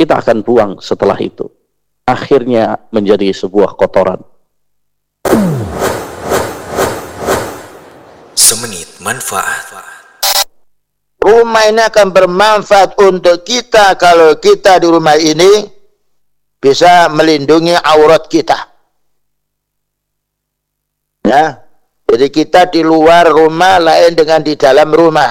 kita akan buang setelah itu. Akhirnya menjadi sebuah kotoran. Semenit manfaat. Rumah ini akan bermanfaat untuk kita kalau kita di rumah ini bisa melindungi aurat kita. Ya, jadi kita di luar rumah lain dengan di dalam rumah.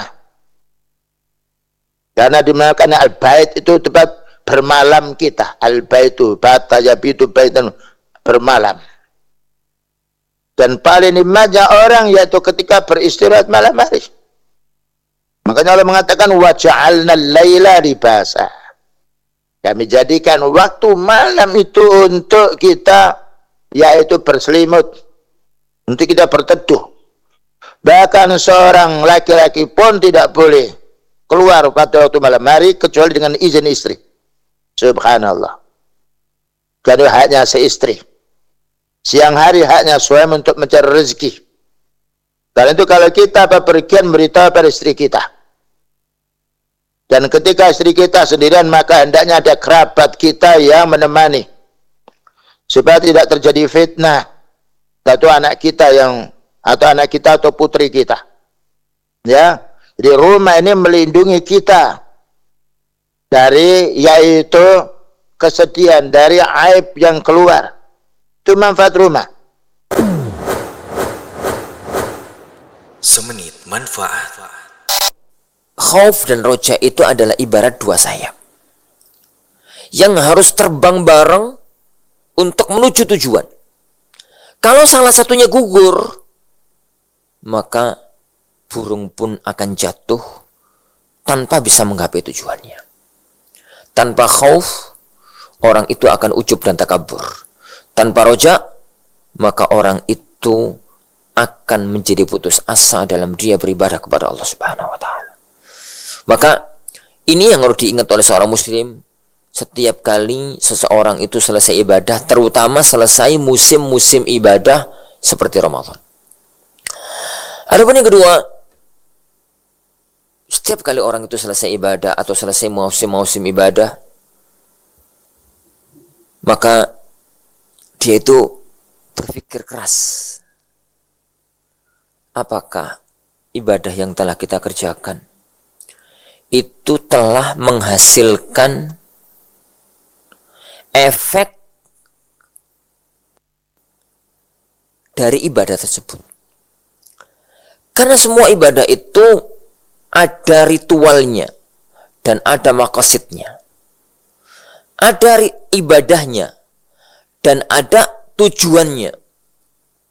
Karena dimanakan al-bait itu tempat bermalam kita. Al-baitu bata yabitu baitan, bermalam. Dan paling nikmatnya orang yaitu ketika beristirahat malam hari. Makanya Allah mengatakan waja'alna al-laila libasa. Kami jadikan waktu malam itu untuk kita yaitu berselimut, untuk kita berteduh. Bahkan seorang laki-laki pun tidak boleh keluar pada waktu malam hari kecuali dengan izin istri. Subhanallah. Karena haknya seistri. Siang hari haknya suami untuk mencari rezeki. Karena itu kalau kita bepergian beritahu pada istri kita. Dan ketika istri kita sendirian maka hendaknya ada kerabat kita yang menemani. Supaya tidak terjadi fitnah. Atau anak kita atau putri kita. Ya. Jadi rumah ini melindungi kita dari yaitu kesedihan, dari aib yang keluar. Itu manfaat rumah. Semenit manfaat. Khauf dan roja itu adalah ibarat dua sayap yang harus terbang bareng untuk menuju tujuan. Kalau salah satunya gugur, maka burung pun akan jatuh tanpa bisa menggapai tujuannya. Tanpa khauf, orang itu akan ujub dan takabur. Tanpa roja, maka orang itu akan menjadi putus asa dalam dia beribadah kepada Allah Subhanahu wa Ta'ala. Maka ini yang harus diingat oleh seorang muslim setiap kali seseorang itu selesai ibadah, terutama selesai musim-musim ibadah seperti Ramadan. Adapun yang kedua, setiap kali orang itu selesai ibadah atau selesai musim-musim ibadah, maka dia itu berpikir keras. Apakah ibadah yang telah kita kerjakan itu telah menghasilkan efek dari ibadah tersebut. Karena semua ibadah itu ada ritualnya dan ada maqasidnya. Ada ibadahnya dan ada tujuannya.